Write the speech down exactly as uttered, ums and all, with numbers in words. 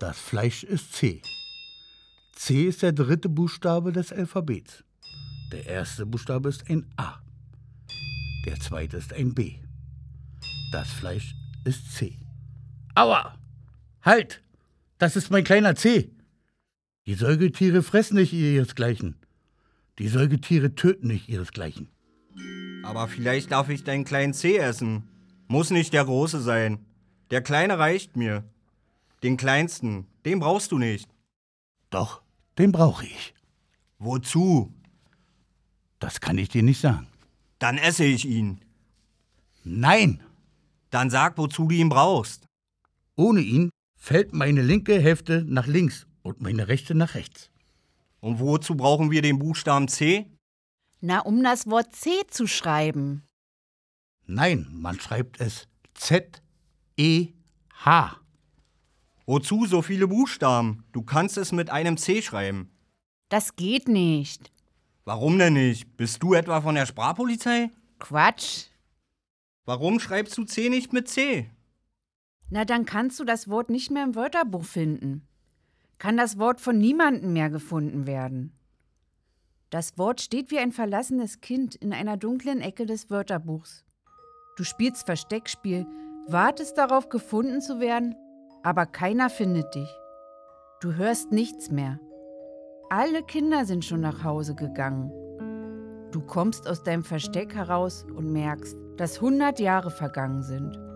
Das Fleisch ist C. C ist der dritte Buchstabe des Alphabets. Der erste Buchstabe ist ein A. Der zweite ist ein B. Das Fleisch ist C. Aua! Halt! Das ist mein kleiner C. Die Säugetiere fressen nicht ihresgleichen. Die Säugetiere töten nicht ihresgleichen. Aber vielleicht darf ich deinen kleinen C essen. Muss nicht der große sein. Der kleine reicht mir. Den kleinsten, den brauchst du nicht. Doch, den brauche ich. Wozu? Das kann ich dir nicht sagen. Dann esse ich ihn. Nein! Dann sag, wozu du ihn brauchst. Ohne ihn fällt meine linke Hälfte nach links und meine rechte nach rechts. Und wozu brauchen wir den Buchstaben C? Na, um das Wort C zu schreiben. Nein, man schreibt es Z E H. Wozu so viele Buchstaben? Du kannst es mit einem C schreiben. Das geht nicht. Warum denn nicht? Bist du etwa von der Sprachpolizei? Quatsch. Warum schreibst du C nicht mit C? Na, dann kannst du das Wort nicht mehr im Wörterbuch finden. Kann das Wort von niemandem mehr gefunden werden. Das Wort steht wie ein verlassenes Kind in einer dunklen Ecke des Wörterbuchs. Du spielst Versteckspiel, wartest darauf, gefunden zu werden, aber keiner findet dich. Du hörst nichts mehr. Alle Kinder sind schon nach Hause gegangen. Du kommst aus deinem Versteck heraus und merkst, dass hundert Jahre vergangen sind.